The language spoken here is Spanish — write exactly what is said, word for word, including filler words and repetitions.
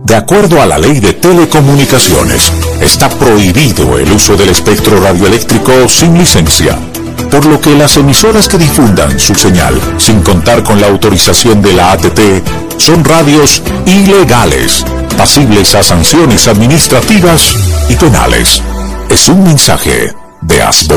De acuerdo a la Ley de Telecomunicaciones, está prohibido el uso del espectro radioeléctrico sin licencia, por lo que las emisoras que difundan su señal sin contar con la autorización de la A T T son radios ilegales, pasibles a sanciones administrativas y penales. Es un mensaje de Asbo